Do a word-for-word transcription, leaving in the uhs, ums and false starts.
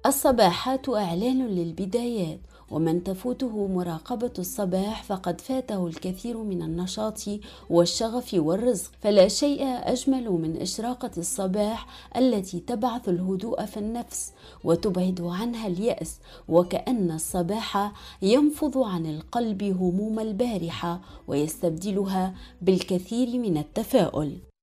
الصباحات إعلان للبدايات، ومن تفوته مراقبة الصباح فقد فاته الكثير من النشاط والشغف والرزق، فلا شيء أجمل من إشراقة الصباح التي تبعث الهدوء في النفس وتبعد عنها اليأس، وكأن الصباح ينفض عن القلب هموم البارحة ويستبدلها بالكثير من التفاؤل.